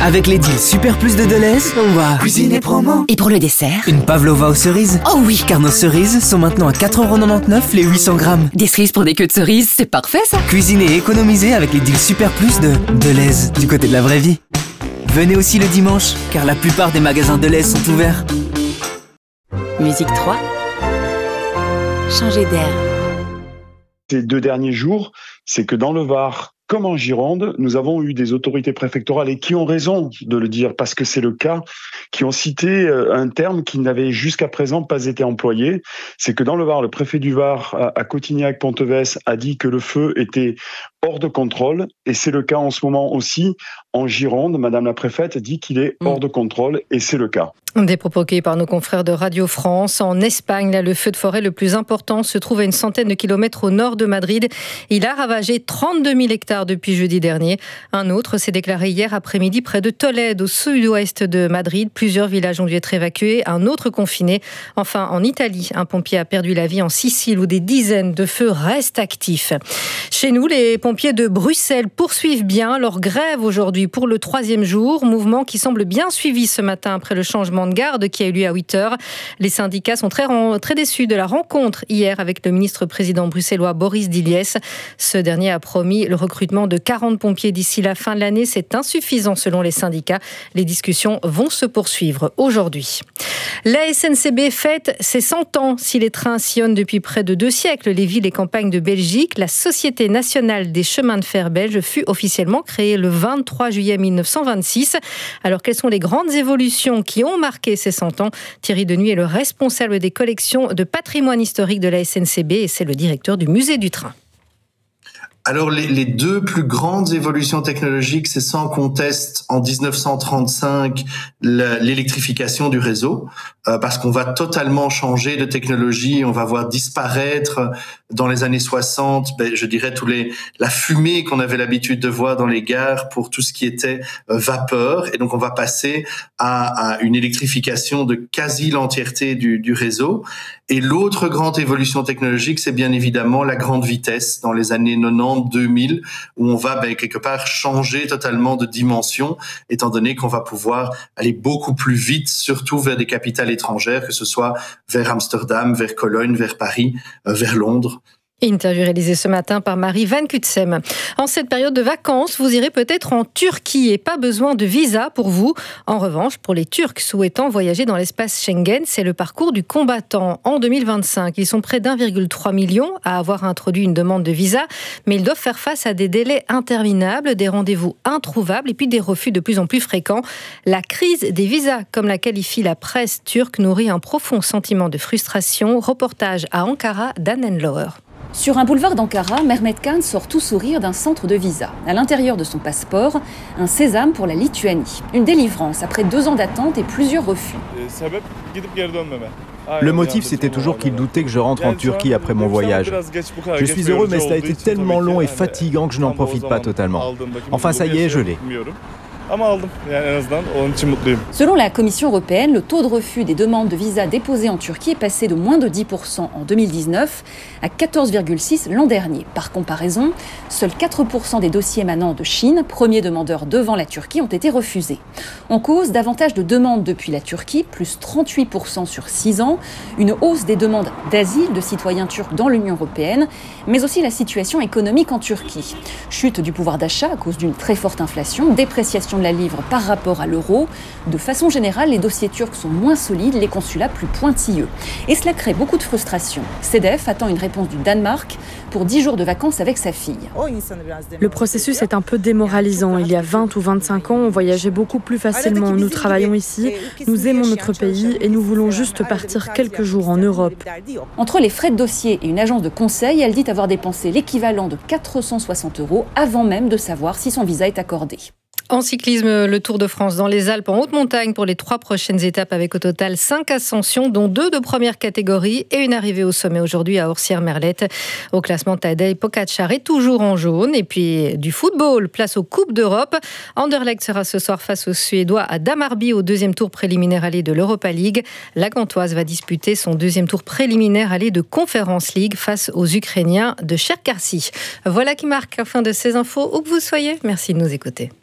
Avec les deals Super Plus de Deleuze, on va cuisiner promo. Et pour le dessert, une pavlova aux cerises. Oh oui, Car nos cerises sont maintenant à 4,99€ les 800 grammes. des cerises pour des queues de cerises, c'est parfait ça. Cuisiner et économiser avec les deals Super Plus de Deleuze, du côté de la vraie vie. Venez aussi le dimanche, car la plupart des magasins Deleuze sont ouverts. Musique 3. Changer d'air. Ces 2 derniers jours, c'est que dans le Var, comme en Gironde, nous avons eu des autorités préfectorales et qui ont raison de le dire parce que c'est le cas, qui ont cité un terme qui n'avait jusqu'à présent pas été employé. C'est que dans le Var, le préfet du Var à Cotignac-Ponteves a dit que le feu était hors de contrôle et c'est le cas en ce moment aussi en Gironde. Madame la préfète dit qu'il est hors de contrôle et c'est le cas. Des propos recueillis par nos confrères de Radio France. En Espagne, là, le feu de forêt le plus important se trouve à une centaine de kilomètres au nord de Madrid. Il a ravagé 32 000 hectares depuis jeudi dernier. Un autre s'est déclaré hier après-midi près de Tolède, au sud-ouest de Madrid. Plusieurs villages ont dû être évacués, un autre confiné. Enfin, en Italie, un pompier a perdu la vie en Sicile où des dizaines de feux restent actifs. Chez nous, les pompiers de Bruxelles poursuivent bien leur grève aujourd'hui pour le 3e jour. Mouvement qui semble bien suivi ce matin après le changement de garde qui a eu lieu à 8h. Les syndicats sont très déçus de la rencontre hier avec le ministre-président bruxellois Boris Diliès. Ce dernier a promis le recrutement de 40 pompiers d'ici la fin de l'année. C'est insuffisant selon les syndicats. Les discussions vont se poursuivre aujourd'hui. La SNCB fête ses 100 ans. Si les trains sillonnent depuis près de 2 siècles les villes et campagnes de Belgique, la Société nationale des chemins de fer belges fut officiellement créée le 23 juillet 1926. Alors, quelles sont les grandes évolutions qui ont marqué ces 100 ans ? Thierry Denuy est le responsable des collections de patrimoine historique de la SNCB et c'est le directeur du musée du train. Alors les 2 plus grandes évolutions technologiques, c'est sans conteste en 1935 l'électrification du réseau, parce qu'on va totalement changer de technologie, on va voir disparaître dans les années 60, je dirais la fumée qu'on avait l'habitude de voir dans les gares pour tout ce qui était vapeur, et donc on va passer à une électrification de quasi l'entièreté du réseau. Et l'autre grande évolution technologique, c'est bien évidemment la grande vitesse dans les années 90-2000, où on va quelque part changer totalement de dimension, étant donné qu'on va pouvoir aller beaucoup plus vite, surtout vers des capitales étrangères, que ce soit vers Amsterdam, vers Cologne, vers Paris, vers Londres. Interview réalisée ce matin par Marie Van Kutsem. En cette période de vacances, vous irez peut-être en Turquie et pas besoin de visa pour vous. En revanche, pour les Turcs souhaitant voyager dans l'espace Schengen, c'est le parcours du combattant. En 2025, ils sont près d'1,3 million à avoir introduit une demande de visa, mais ils doivent faire face à des délais interminables, des rendez-vous introuvables et puis des refus de plus en plus fréquents. La crise des visas, comme la qualifie la presse turque, nourrit un profond sentiment de frustration. Reportage à Ankara d'Anne Enlower. Sur un boulevard d'Ankara, Mehmet Khan sort tout sourire d'un centre de visa. À l'intérieur de son passeport, un sésame pour la Lituanie. Une délivrance après 2 ans d'attente et plusieurs refus. Le motif, c'était toujours qu'il doutait que je rentre en Turquie après mon voyage. Je suis heureux, mais cela a été tellement long et fatigant que je n'en profite pas totalement. Enfin, ça y est, je l'ai. Selon la Commission européenne, le taux de refus des demandes de visa déposées en Turquie est passé de moins de 10% en 2019 à 14,6% l'an dernier. Par comparaison, seuls 4% des dossiers émanant de Chine, premier demandeur devant la Turquie, ont été refusés. En cause, davantage de demandes depuis la Turquie, plus 38% sur 6 ans, une hausse des demandes d'asile de citoyens turcs dans l'Union européenne, mais aussi la situation économique en Turquie. Chute du pouvoir d'achat à cause d'une très forte inflation, dépréciation de la livre par rapport à l'euro. De façon générale, les dossiers turcs sont moins solides, les consulats plus pointilleux. Et cela crée beaucoup de frustration. CEDEF attend une réponse du Danemark pour 10 jours de vacances avec sa fille. Le processus est un peu démoralisant. Il y a 20 ou 25 ans, on voyageait beaucoup plus facilement. Nous travaillons ici, nous aimons notre pays et nous voulons juste partir quelques jours en Europe. Entre les frais de dossier et une agence de conseil, elle dit avoir dépensé l'équivalent de 460 € avant même de savoir si son visa est accordé. En cyclisme, le Tour de France dans les Alpes en haute montagne pour les 3 prochaines étapes avec au total 5 ascensions, dont 2 de première catégorie et une arrivée au sommet aujourd'hui à Orsières-Merlette. Au classement, Tadej Pogačar est toujours en jaune. Et puis du football, place aux Coupes d'Europe. Anderlecht sera ce soir face aux Suédois à Damarby au 2e tour préliminaire aller de l'Europa League. La Gantoise va disputer son 2e tour préliminaire aller de Conference League face aux Ukrainiens de Cherkassy. Voilà qui marque la fin de ces infos où que vous soyez. Merci de nous écouter.